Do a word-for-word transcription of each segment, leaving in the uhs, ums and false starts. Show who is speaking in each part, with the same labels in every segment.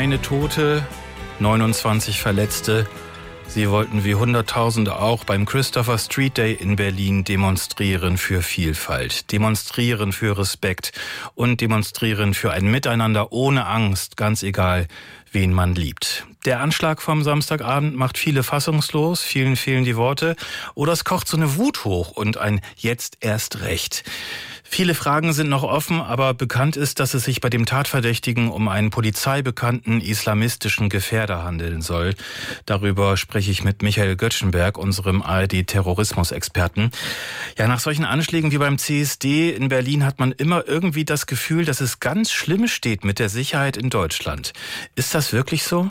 Speaker 1: Eine Tote, neunundzwanzig Verletzte. Sie wollten wie Hunderttausende auch beim Christopher Street Day in Berlin demonstrieren für Vielfalt, demonstrieren für Respekt und demonstrieren für ein Miteinander ohne Angst, ganz egal, wen man liebt. Der Anschlag vom Samstagabend macht viele fassungslos, vielen fehlen die Worte oder es kocht so eine Wut hoch und ein Jetzt erst recht. Viele Fragen sind noch offen, aber bekannt ist, dass es sich bei dem Tatverdächtigen um einen polizeibekannten islamistischen Gefährder handeln soll. Darüber spreche ich mit Michael Göttschenberg, unserem A R D-Terrorismus-Experten. Ja, nach solchen Anschlägen wie beim C S D in Berlin hat man immer irgendwie das Gefühl, dass es ganz schlimm steht mit der Sicherheit in Deutschland. Ist das wirklich so?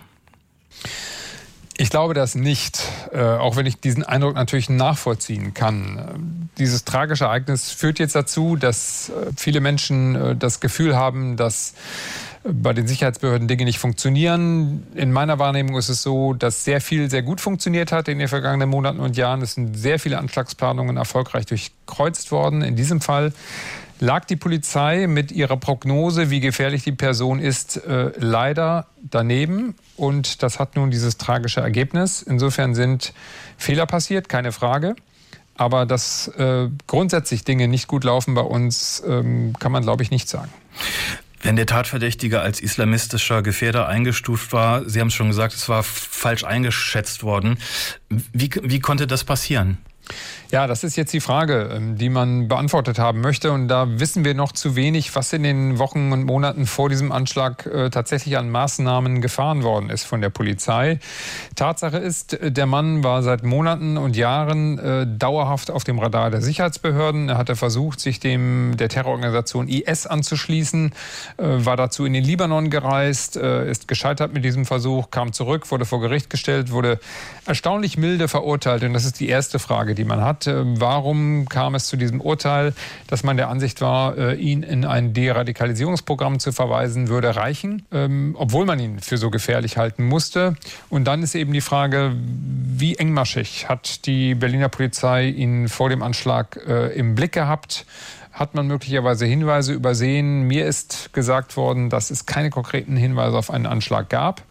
Speaker 2: Ich glaube das nicht, äh, auch wenn ich diesen Eindruck natürlich nachvollziehen kann. Dieses tragische Ereignis führt jetzt dazu, dass äh, viele Menschen äh, das Gefühl haben, dass äh, bei den Sicherheitsbehörden Dinge nicht funktionieren. In meiner Wahrnehmung ist es so, dass sehr viel sehr gut funktioniert hat in den vergangenen Monaten und Jahren. Es sind sehr viele Anschlagsplanungen erfolgreich durchkreuzt worden. In diesem Fall lag die Polizei mit ihrer Prognose, wie gefährlich die Person ist, äh, leider daneben. Und das hat nun dieses tragische Ergebnis. Insofern sind Fehler passiert, keine Frage. Aber dass äh, grundsätzlich Dinge nicht gut laufen bei uns, ähm, kann man, glaube ich, nicht sagen.
Speaker 1: Wenn der Tatverdächtige als islamistischer Gefährder eingestuft war, Sie haben es schon gesagt, es war falsch eingeschätzt worden. Wie, wie konnte das passieren?
Speaker 2: Ja, das ist jetzt die Frage, die man beantwortet haben möchte. Und da wissen wir noch zu wenig, was in den Wochen und Monaten vor diesem Anschlag äh, tatsächlich an Maßnahmen gefahren worden ist von der Polizei. Tatsache ist, der Mann war seit Monaten und Jahren äh, dauerhaft auf dem Radar der Sicherheitsbehörden. Er hatte versucht, sich dem der Terrororganisation I S anzuschließen, äh, war dazu in den Libanon gereist, äh, ist gescheitert mit diesem Versuch, kam zurück, wurde vor Gericht gestellt, wurde erstaunlich milde verurteilt. Und das ist die erste Frage, die man hat. Warum kam es zu diesem Urteil, dass man der Ansicht war, ihn in ein Deradikalisierungsprogramm zu verweisen, würde reichen, obwohl man ihn für so gefährlich halten musste. Und dann ist eben die Frage, wie engmaschig hat die Berliner Polizei ihn vor dem Anschlag im Blick gehabt? Hat man möglicherweise Hinweise übersehen? Mir ist gesagt worden, dass es keine konkreten Hinweise auf einen Anschlag gab.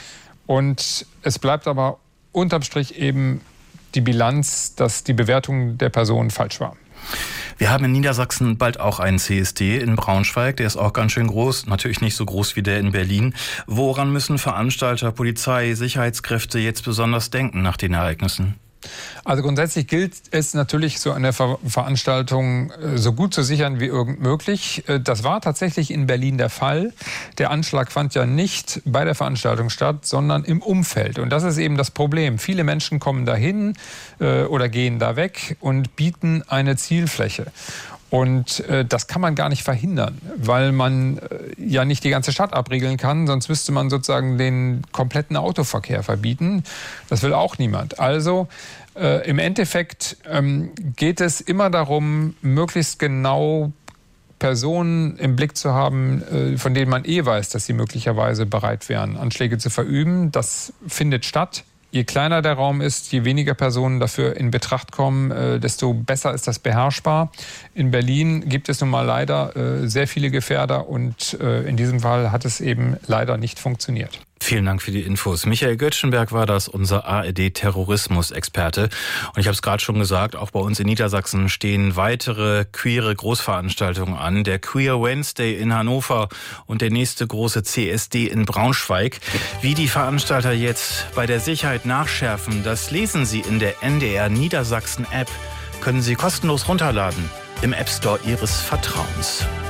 Speaker 2: Und es bleibt aber unterm Strich eben die Bilanz, dass die Bewertung der Person falsch war.
Speaker 1: Wir haben in Niedersachsen bald auch einen C S D in Braunschweig. Der ist auch ganz schön groß, natürlich nicht so groß wie der in Berlin. Woran müssen Veranstalter, Polizei, Sicherheitskräfte jetzt besonders denken nach den Ereignissen?
Speaker 2: Also grundsätzlich gilt es natürlich, so eine Ver- Veranstaltung so gut zu sichern wie irgend möglich. Das war tatsächlich in Berlin der Fall. Der Anschlag fand ja nicht bei der Veranstaltung statt, sondern im Umfeld. Und das ist eben das Problem. Viele Menschen kommen dahin äh, oder gehen da weg und bieten eine Zielfläche. Und äh, das kann man gar nicht verhindern, weil man äh, ja nicht die ganze Stadt abriegeln kann, sonst müsste man sozusagen den kompletten Autoverkehr verbieten. Das will auch niemand. Also äh, im Endeffekt ähm, geht es immer darum, möglichst genau Personen im Blick zu haben, äh, von denen man eh weiß, dass sie möglicherweise bereit wären, Anschläge zu verüben. Das findet statt. Je kleiner der Raum ist, je weniger Personen dafür in Betracht kommen, äh, desto besser ist das beherrschbar. In Berlin gibt es nun mal leider äh, sehr viele Gefährder und äh, in diesem Fall hat es eben leider nicht funktioniert.
Speaker 1: Vielen Dank für die Infos. Michael Göttschenberg war das, unser A R D-Terrorismus-Experte. Und ich habe es gerade schon gesagt, auch bei uns in Niedersachsen stehen weitere queere Großveranstaltungen an. Der Queer Wednesday in Hannover und der nächste große C S D in Braunschweig. Wie die Veranstalter jetzt bei der Sicherheit nachschärfen, das lesen Sie in der N D R Niedersachsen-App. Können Sie kostenlos runterladen im App Store Ihres Vertrauens.